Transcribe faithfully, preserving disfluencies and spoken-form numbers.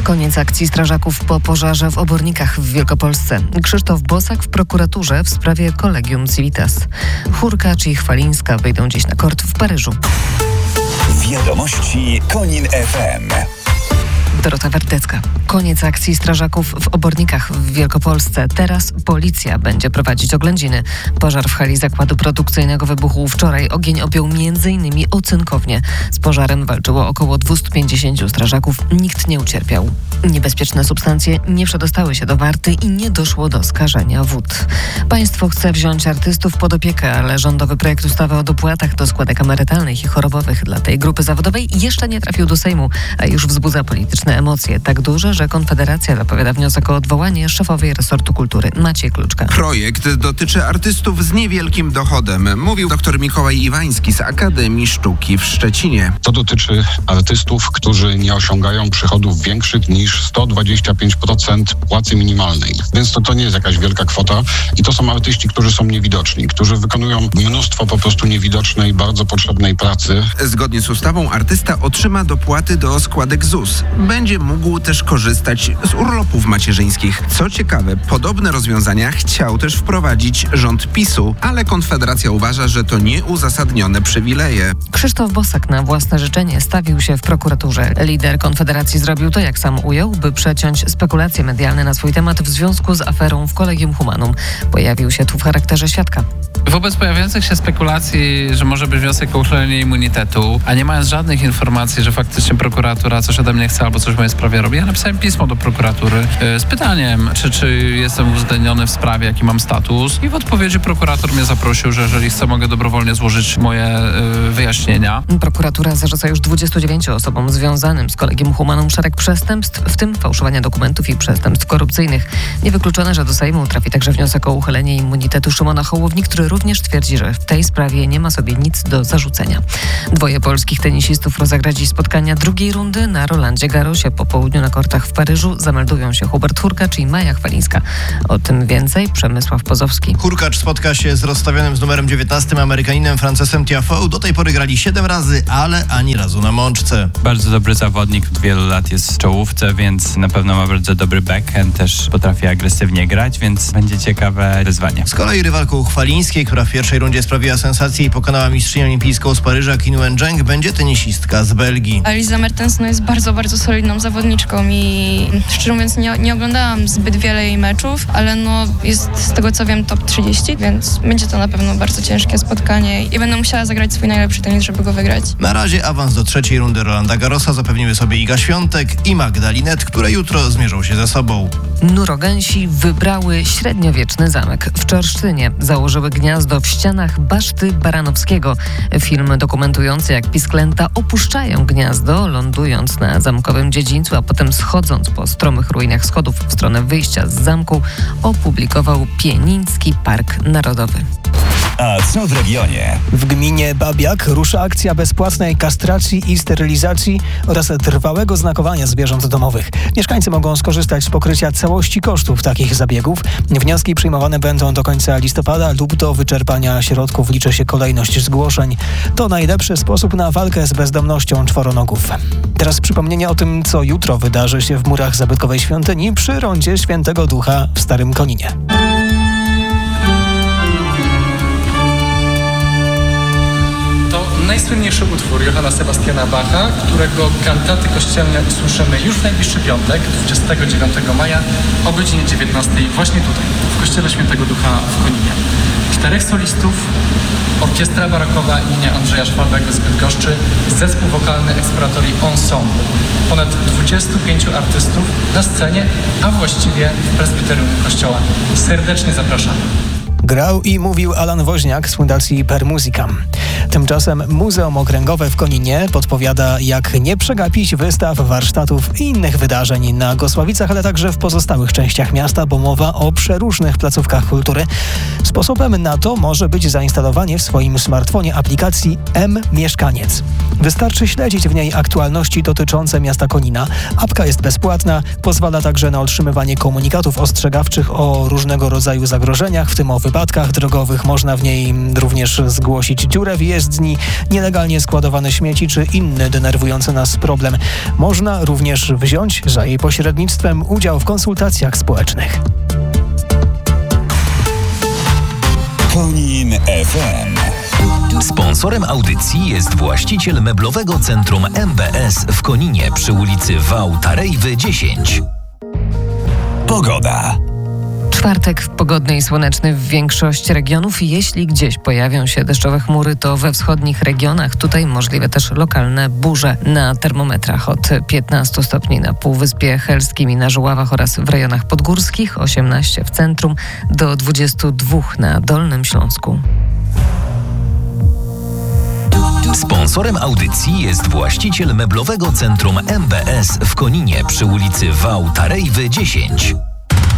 Koniec akcji strażaków po pożarze w Obornikach w Wielkopolsce. Krzysztof Bosak w prokuraturze w sprawie Collegium Civitas. Hurkacz i Chwalińska wyjdą dziś na kort w Paryżu. Wiadomości Konin F M. Dorota Wardecka. Koniec akcji strażaków w Obornikach w Wielkopolsce. Teraz policja będzie prowadzić oględziny. Pożar w hali zakładu produkcyjnego wybuchł wczoraj. Ogień objął między innymi ocynkownię. Z pożarem walczyło około dwieście pięćdziesięciu strażaków. Nikt nie ucierpiał. Niebezpieczne substancje nie przedostały się do Warty i nie doszło do skażenia wód. Państwo chce wziąć artystów pod opiekę, ale rządowy projekt ustawy o dopłatach do składek emerytalnych i chorobowych dla tej grupy zawodowej jeszcze nie trafił do Sejmu, a już wzbudza polityczne emocje. Tak duże, że Konfederacja zapowiada wniosek o odwołanie szefowej resortu kultury Maciej Kluczka. Projekt dotyczy artystów z niewielkim dochodem, mówił dr Mikołaj Iwański z Akademii Sztuki w Szczecinie. To dotyczy artystów, którzy nie osiągają przychodów większych niż sto dwadzieścia pięć procent płacy minimalnej. Więc to, to nie jest jakaś wielka kwota i to są artyści, którzy są niewidoczni, którzy wykonują mnóstwo po prostu niewidocznej, bardzo potrzebnej pracy. Zgodnie z ustawą artysta otrzyma dopłaty do składek Z U S. Będzie mógł też korzystać z urlopów macierzyńskich. Co ciekawe, podobne rozwiązania chciał też wprowadzić rząd PiSu, ale Konfederacja uważa, że to nieuzasadnione przywileje. Krzysztof Bosak na własne życzenie stawił się w prokuraturze. Lider Konfederacji zrobił to, jak sam ujął, by przeciąć spekulacje medialne na swój temat w związku z aferą w Collegium Humanum. Pojawił się tu w charakterze świadka. Wobec pojawiających się spekulacji, że może być wniosek o uchylenie immunitetu, a nie mając żadnych informacji, że faktycznie prokuratura coś ode mnie chce albo coś w mojej sprawie robi, ja napisałem pismo do prokuratury z pytaniem, czy, czy jestem uwzględniony w sprawie, jaki mam status, i w odpowiedzi prokurator mnie zaprosił, że jeżeli chcę, mogę dobrowolnie złożyć moje y, wyjaśnienia. Prokuratura zarzuca już dwudziestu dziewięciu osobom związanym z Collegium Humanum szereg przestępstw, w tym fałszowania dokumentów i przestępstw korupcyjnych. Niewykluczone, że do Sejmu trafi także wniosek o uchylenie immunitetu Szymona Hołowni, który również twierdzi, że w tej sprawie nie ma sobie nic do zarzucenia. Dwoje polskich tenisistów rozegra dziś spotkania drugiej rundy na Rolandzie Garrosie. Po południu na kortach w Paryżu zameldują się Hubert Hurkacz i Maja Chwalińska. O tym więcej Przemysław Pozowski. Hurkacz spotka się z rozstawionym z numerem dziewiętnastym Amerykaninem Francesem Tiafoe. Do tej pory grali siedem razy, ale ani razu na mączce. Bardzo dobry zawodnik, od wielu lat jest w czołówce, więc na pewno ma bardzo dobry backhand, też potrafi agresywnie grać, więc będzie ciekawe wyzwanie. Z kolei rywalką Chwalińskiej, która w pierwszej rundzie sprawiła sensację i pokonała mistrzynię olimpijską z Paryża Qin Wencheng, będzie tenisistka z Belgii. Elisa Mertens no, jest bardzo, bardzo solidną zawodniczką i szczerze mówiąc nie, nie oglądałam zbyt wiele jej meczów, ale no jest z tego co wiem top trzydzieści, więc będzie to na pewno bardzo ciężkie spotkanie i będę musiała zagrać swój najlepszy tenis, żeby go wygrać. Na razie awans do trzeciej rundy Rolanda Garrosa zapewniły sobie Iga Świątek i Magda Linette, które jutro zmierzą się ze sobą. Nurogęsi wybrały średniowieczny zamek w Czorsztynie. Założyły gniazdo w ścianach baszty Baranowskiego. Film dokumentujący, jak pisklęta opuszczają gniazdo, lądując na zamkowym dziedzińcu, a potem schodząc po stromych ruinach schodów w stronę wyjścia z zamku, opublikował Pieniński Park Narodowy. A co w regionie? W gminie Babiak rusza akcja bezpłatnej kastracji i sterylizacji oraz trwałego znakowania zwierząt domowych. Mieszkańcy mogą skorzystać z pokrycia całości kosztów takich zabiegów. Wnioski przyjmowane będą do końca listopada lub do wyczerpania środków liczy się kolejność zgłoszeń. To najlepszy sposób na walkę z bezdomnością czworonogów. Teraz przypomnienie o tym, co jutro wydarzy się w murach zabytkowej świątyni przy rondzie Świętego Ducha w Starym Koninie. Najsłynniejszy utwór Johanna Sebastiana Bacha, którego kantaty kościelne usłyszymy już w najbliższy piątek, dwudziestego dziewiątego maja o godzinie dziewiętnastej właśnie tutaj, w Kościele Świętego Ducha w Koninie. Czterech solistów, orkiestra barokowa imienia Andrzeja Szwabego z Bydgoszczy, zespół wokalny Exploratori Ensemble. Ponad dwudziestu pięciu artystów na scenie, a właściwie w prezbiterium kościoła. Serdecznie zapraszamy. Grał i mówił Alan Woźniak z Fundacji Per Musica. Tymczasem Muzeum Okręgowe w Koninie podpowiada, jak nie przegapić wystaw, warsztatów i innych wydarzeń na Gosławicach, ale także w pozostałych częściach miasta, bo mowa o przeróżnych placówkach kultury. Sposobem na to może być zainstalowanie w swoim smartfonie aplikacji M-Mieszkaniec. Wystarczy śledzić w niej aktualności dotyczące miasta Konina. Apka jest bezpłatna, pozwala także na otrzymywanie komunikatów ostrzegawczych o różnego rodzaju zagrożeniach, w tym o wypadkach wypadkach drogowych. Można w niej również zgłosić dziurę w jezdni, nielegalnie składowane śmieci czy inny denerwujący nas problem. Można również wziąć za jej pośrednictwem udział w konsultacjach społecznych. Konin F M. Sponsorem audycji jest właściciel meblowego centrum M B S w Koninie przy ulicy Wałtarejwy dziesięć. Pogoda. Czwartek pogodny i słoneczny w większości regionów. Jeśli gdzieś pojawią się deszczowe chmury, to we wschodnich regionach. Tutaj możliwe też lokalne burze. Na termometrach od piętnastu stopni na Półwyspie Helskim i na Żuławach oraz w rejonach podgórskich, osiemnaście w centrum, do dwudziestu dwóch na Dolnym Śląsku. Sponsorem audycji jest właściciel meblowego centrum M B S w Koninie przy ulicy Wałtarejwy dziesięć.